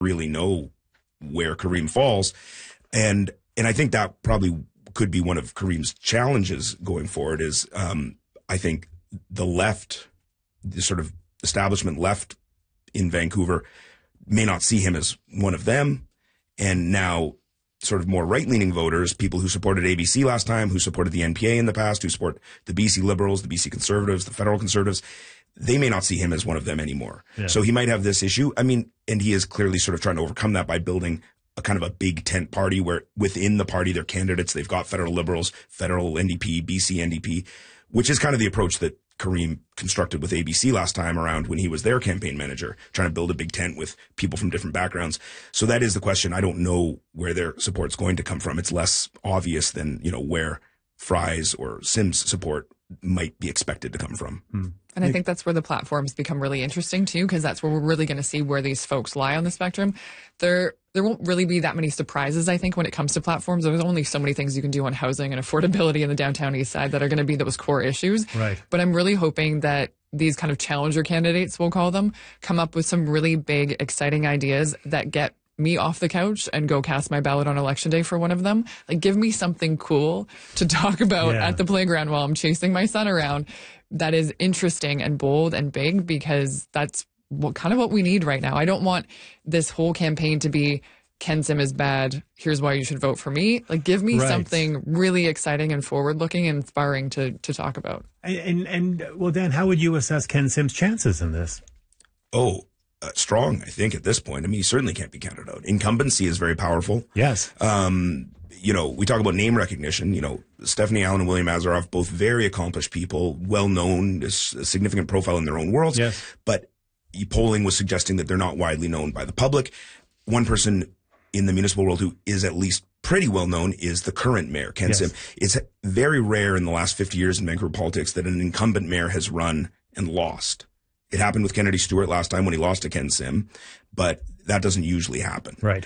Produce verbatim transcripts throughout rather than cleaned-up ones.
really know where Kareem falls. And, and I think that probably could be one of Kareem's challenges going forward is, um, I think the left, the sort of establishment left in Vancouver may not see him as one of them. And now sort of more right-leaning voters, people who supported A B C last time, who supported the N P A in the past, who support the B C Liberals, the B C Conservatives, the federal Conservatives, they may not see him as one of them anymore. Yeah. So he might have this issue. I mean, and he is clearly sort of trying to overcome that by building a kind of a big tent party where within the party, they're candidates. They've got federal Liberals, federal N D P, B C N D P, which is kind of the approach that Kareem constructed with A B C last time around when he was their campaign manager, trying to build a big tent with people from different backgrounds. So that is the question. I don't know where their support's going to come from. It's less obvious than, you know, where Fry's or Sim's support might be expected to come from. Hmm. And I think that's where the platforms become really interesting too, because that's where we're really going to see where these folks lie on the spectrum. There, there won't really be that many surprises, I think, when it comes to platforms. There's only so many things you can do on housing and affordability in the downtown east side that are going to be those core issues. Right. But I'm really hoping that these kind of challenger candidates, we'll call them, come up with some really big, exciting ideas that get me off the couch and go cast my ballot on election day for one of them. Like, give me something cool to talk about yeah. at the playground while I'm chasing my son around that is interesting and bold and big, because that's what kind of what we need right now. I don't want this whole campaign to be Ken Sim is bad, here's why you should vote for me. Like, give me right. something really exciting and forward looking and inspiring to to talk about. And, and and well, Dan, how would you assess Ken Sim's chances in this? Oh, Uh, strong, I think, at this point. I mean, he certainly can't be counted out. Incumbency is very powerful. Yes. Um, you know, we talk about name recognition. You know, Stephanie Allen and William Azaroff, both very accomplished people, well-known, a significant profile in their own worlds. Yes. But polling was suggesting that they're not widely known by the public. One person in the municipal world who is at least pretty well known is the current mayor, Ken yes. Sim. It's very rare in the last fifty years in Vancouver politics that an incumbent mayor has run and lost. It happened with Kennedy Stewart last time when he lost to Ken Sim, but that doesn't usually happen. Right.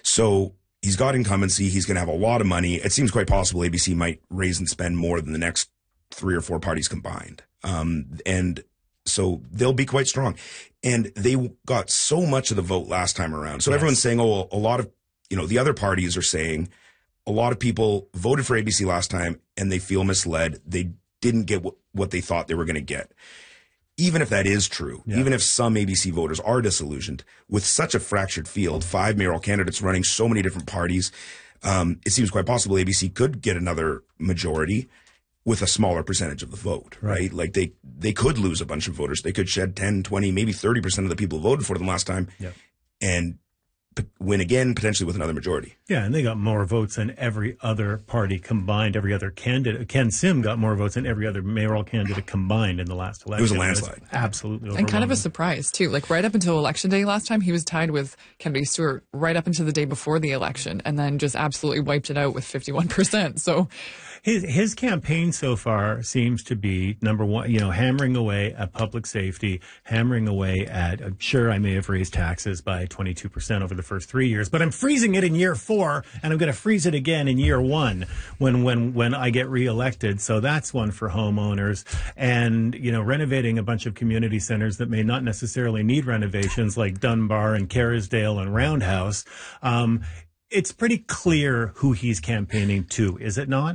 So he's got incumbency. He's going to have a lot of money. It seems quite possible A B C might raise and spend more than the next three or four parties combined. Um, and so they'll be quite strong. And they got so much of the vote last time around. So yes. everyone's saying, oh, a lot of, you know, the other parties are saying a lot of people voted for A B C last time and they feel misled. They didn't get what, what they thought they were going to get. Even if that is true, yeah. even if some A B C voters are disillusioned, with such a fractured field, five mayoral candidates running so many different parties, um, it seems quite possible A B C could get another majority with a smaller percentage of the vote, right? right? Like they, they could lose a bunch of voters. They could shed ten, twenty, maybe thirty percent of the people who voted for them last time yeah. and p- win again, potentially with another majority. Yeah, and they got more votes than every other party combined, every other candidate. Ken Sim got more votes than every other mayoral candidate combined in the last election. It was a landslide. Was absolutely. And kind of a surprise, too. Like, right up until election day last time, he was tied with Kennedy Stewart right up until the day before the election, and then just absolutely wiped it out with fifty-one percent. So his his campaign so far seems to be, number one, you know, hammering away at public safety, hammering away at, uh, sure, I may have raised taxes by twenty-two percent over the first three years, but I'm freezing it in year four, and I'm going to freeze it again in year one when when when I get reelected. So that's one for homeowners. And, you know, renovating a bunch of community centers that may not necessarily need renovations, like Dunbar and Kerrisdale and Roundhouse. Um, it's pretty clear who he's campaigning to, is it not?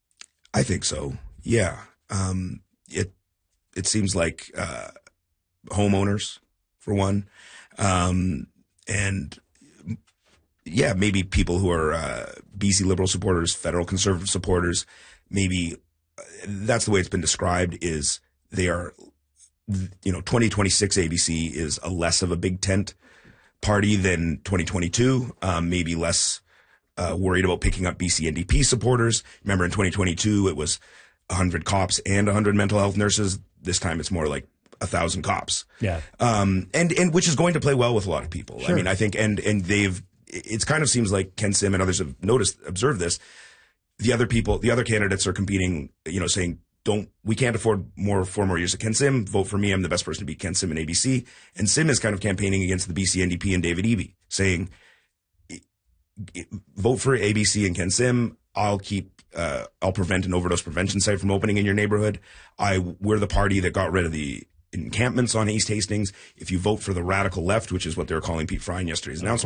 I think so. Yeah. Um, it, it seems like, uh, homeowners for one. Um, and yeah, maybe people who are, uh, B C Liberal supporters, federal Conservative supporters, maybe uh, that's the way it's been described is they are, you know, twenty twenty-six A B C is a less of a big tent party than twenty twenty-two, um, maybe less, Uh, worried about picking up B C N D P supporters. Remember in twenty twenty-two, it was one hundred cops and one hundred mental health nurses. This time it's more like one thousand cops. Yeah. Um, and, and which is going to play well with a lot of people. Sure. I mean, I think, and, and they've, it kind of seems like Ken Sim and others have noticed, observed this. The other people, the other candidates are competing, you know, saying, don't, we can't afford more, four more years of Ken Sim. Vote for me. I'm the best person to beat Ken Sim and A B C. And Sim is kind of campaigning against the B C N D P and David Eby, saying, vote for A B C and Ken Sim. I'll keep, uh, I'll prevent an overdose prevention site from opening in your neighborhood. I, we're the party that got rid of the encampments on East Hastings. If you vote for the radical left, which is what they were calling Pete Fry in yesterday's announcement,